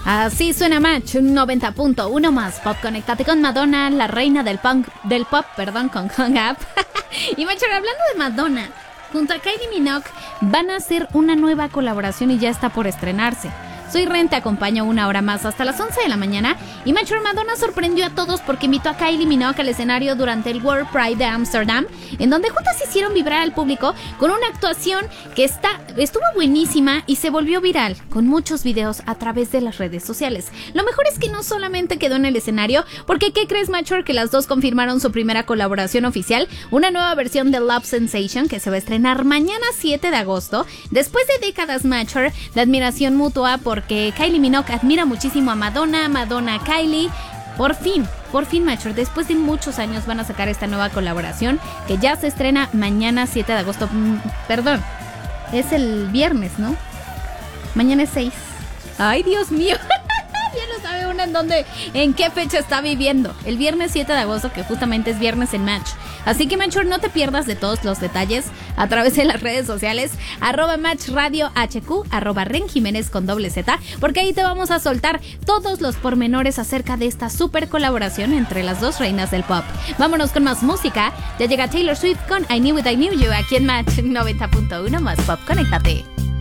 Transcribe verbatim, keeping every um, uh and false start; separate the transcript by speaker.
Speaker 1: Así suena Match, un noventa punto uno más pop. Conéctate con Madonna, la reina del punk, del pop, perdón, con Hung Up. Y Match, hablando de Madonna, junto a Kylie Minogue van a hacer una nueva colaboración y ya está por estrenarse. Soy Ren, te acompaño una hora más hasta las once de la mañana. Y Macho, Madonna sorprendió a todos porque invitó a Kylie Minogue al escenario durante el World Pride de Ámsterdam, en donde juntas hicieron vibrar al público con una actuación que está, estuvo buenísima y se volvió viral con muchos videos a través de las redes sociales. Lo mejor es que no solamente quedó en el escenario, porque ¿qué crees, Macho? Que las dos confirmaron su primera colaboración oficial, una nueva versión de Love Sensation que se va a estrenar mañana siete de agosto, después de décadas, Macho, de admiración mutua por porque Kylie Minogue admira muchísimo a Madonna, Madonna a Kylie. Por fin, por fin, Macho, después de muchos años van a sacar esta nueva colaboración que ya se estrena mañana siete de agosto. Mm, perdón, es el viernes, ¿no? Mañana es seis. Ay, Dios mío. Ya no sabe uno en dónde, en qué fecha está viviendo. El viernes siete de agosto, que justamente es viernes en Match. Así que, Macho, no te pierdas de todos los detalles a través de las redes sociales, arroba Match Radio H Q, arroba Ren Jiménez con doble Z, porque ahí te vamos a soltar todos los pormenores acerca de esta super colaboración entre las dos reinas del pop. Vámonos con más música. Ya llega Taylor Swift con I Knew It, I Knew You, aquí en Match noventa punto uno más pop. Conéctate.